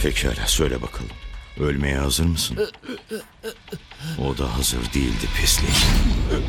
Pekala, söyle bakalım. Ölmeye hazır mısın? O da hazır değildi, pislik.